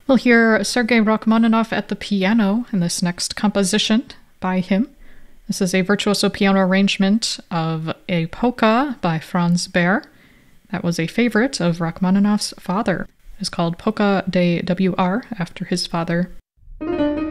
We'll hear Sergei Rachmaninoff at the piano in this next composition by him. This is a virtuoso piano arrangement of a polka by Franz Baer. That was a favorite of Rachmaninoff's father. It's called Polka de W.R. after his father.